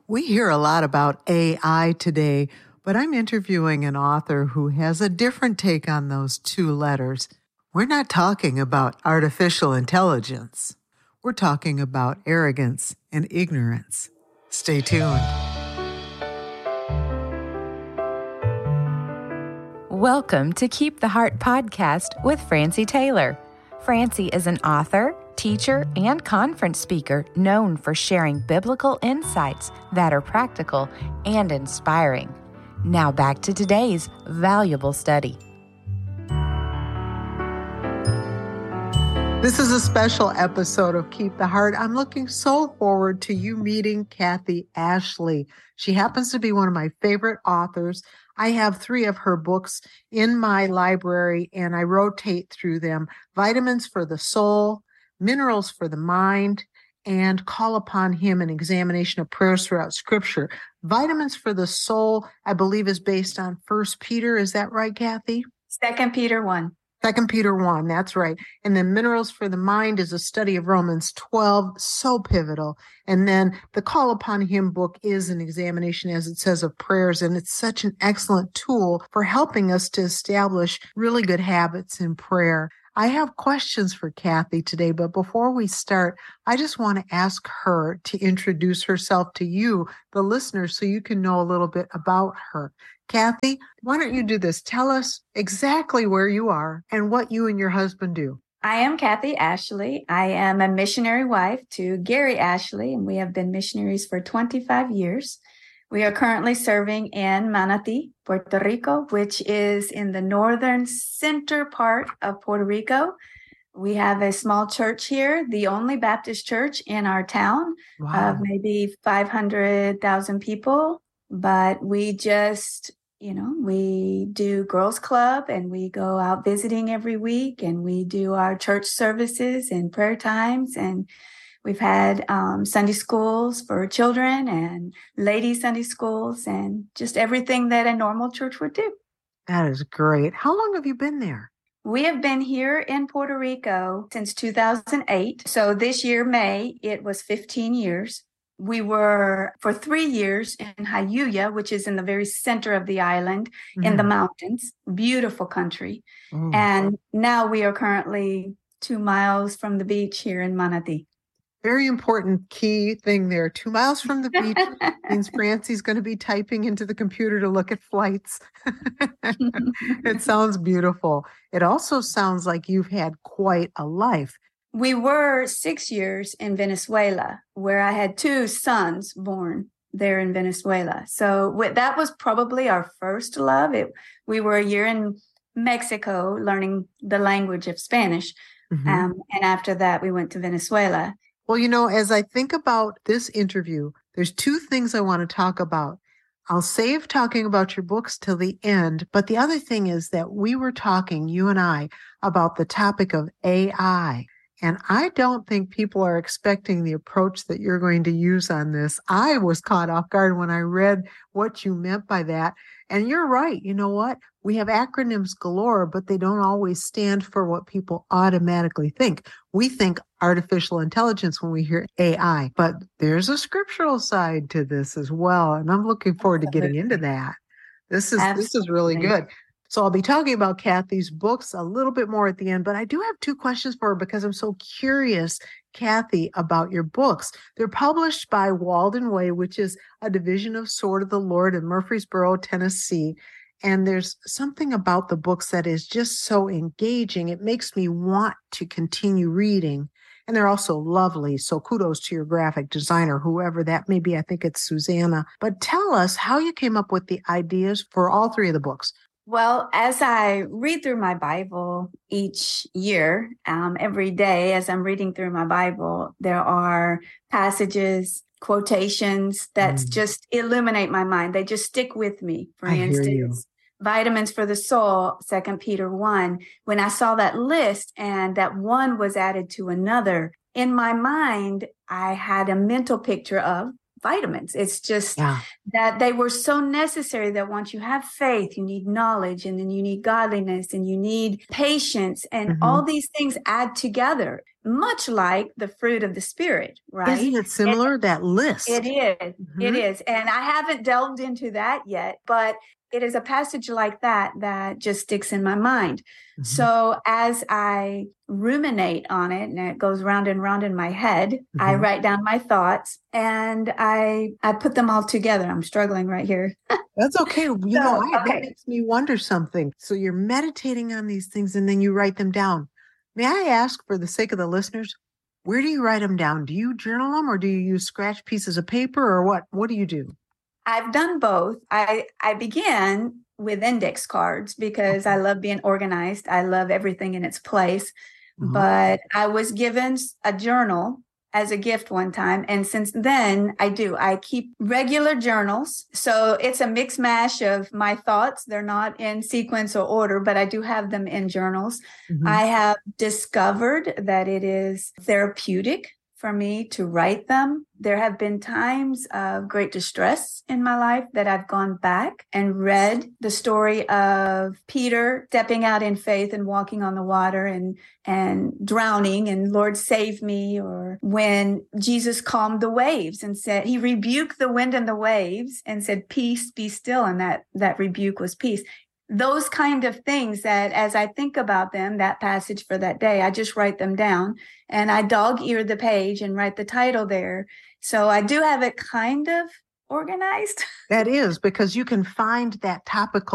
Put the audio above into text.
We hear a lot about AI today, but I'm interviewing an author who has a different take on those two letters. We're not talking about artificial intelligence. We're talking about arrogance and ignorance. Stay tuned. Welcome to Keep the Heart podcast with Francie Taylor. Francie is an author, teacher, and conference speaker known for sharing biblical insights that are practical and inspiring. Now back to today's valuable study. This is a special episode of Keep the Heart. I'm looking so forward to you meeting Kathy Ashley. She happens to be one of my favorite authors. I have 3 of her books in my library, and I rotate through them. Vitamins for the Soul, Minerals for the Mind, and Call Upon Him, an examination of prayers throughout Scripture. Vitamins for the Soul, I believe, is based on 1 Peter. Is that right, Kathy? 2 Peter 1. 2 Peter 1, that's right. And then Minerals for the Mind is a study of Romans 12, so pivotal. And then the Call Upon Him book is an examination, as it says, of prayers. And it's such an excellent tool for helping us to establish really good habits in prayer. I have questions for Kathy today, but before we start, I just want to ask her to introduce herself to you, the listeners, so you can know a little bit about her. Kathy, why don't you do this? Tell us exactly where you are and what you and your husband do. I am Kathy Ashley. I am a missionary wife to Gary Ashley, and we have been missionaries for 25 years. We are currently serving in Manatí, Puerto Rico, which is in the northern center part of Puerto Rico. We have a small church here, the only Baptist church in our town of maybe 500,000 people. But we just, we do girls club and we go out visiting every week and we do our church services and prayer times. And we've had Sunday schools for children and ladies Sunday schools and just everything that a normal church would do. That is great. How long have you been there? We have been here in Puerto Rico since 2008. So this year, May, it was 15 years. We were for 3 years in Jayuya, which is in the very center of the island, in the mountains, beautiful country. And now we are currently 2 miles from the beach here in Manatí. Very important key thing there. 2 miles from the beach means Francie's going to be typing into the computer to look at flights. It sounds beautiful. It also sounds like you've had quite a life. We were 6 years in Venezuela, where I had 2 sons born there in Venezuela. So that was probably our first love. We were a year in Mexico learning the language of Spanish. And after that, we went to Venezuela. Well, as I think about this interview, there's 2 things I want to talk about. I'll save talking about your books till the end. But the other thing is that we were talking, you and I, about the topic of AI. And I don't think people are expecting the approach that you're going to use on this. I was caught off guard when I read what you meant by that. And you're right. You know what? We have acronyms galore, but they don't always stand for what people automatically think. We think artificial intelligence when we hear AI, but there's a scriptural side to this as well. And I'm looking forward to getting into that. This is really good. So I'll be talking about Kathy's books a little bit more at the end, but I do have 2 questions for her because I'm so curious, Kathy, about your books. They're published by Walden Way, which is a division of Sword of the Lord in Murfreesboro, Tennessee. And there's something about the books that is just so engaging. It makes me want to continue reading. And they're also lovely. So kudos to your graphic designer, whoever that may be. I think it's Susanna. But tell us how you came up with the ideas for all 3 of the books. Well, as I read through my Bible each year, every day as I'm reading through my Bible, there are passages, quotations that just illuminate my mind. They just stick with me. For instance, Vitamins for the Soul, 2 Peter 1. When I saw that list and that one was added to another, in my mind, I had a mental picture of vitamins. It's just that they were so necessary that once you have faith, you need knowledge, and then you need godliness, and you need patience, and all these things add together. much like the fruit of the Spirit, right? Isn't it similar, that list? It is. It is. And I haven't delved into that yet, but it is a passage like that that just sticks in my mind. So as I ruminate on it and it goes round and round in my head, I write down my thoughts and I put them all together. I'm struggling right here. That's okay. That makes me wonder something. So you're meditating on these things and then you write them down. May I ask, for the sake of the listeners, where do you write them down? Do you journal them, or do you use scratch pieces of paper, or what? What do you do? I've done both. I began with index cards because I love being organized. I love everything in its place. But I was given a journal as a gift one time. And since then, I keep regular journals. So it's a mix mash of my thoughts. They're not in sequence or order, but I do have them in journals. I have discovered that it is therapeutic for me to write them. There have been times of great distress in my life that I've gone back and read the story of Peter stepping out in faith and walking on the water and drowning, and Lord save me, or when Jesus calmed the waves and said, he rebuked the wind and the waves and said, peace, be still. And that rebuke was peace. Those kind of things that as I think about them, that passage for that day, I just write them down and I dog-ear the page and write the title there. So I do have it kind of organized. That is, because you can find that topical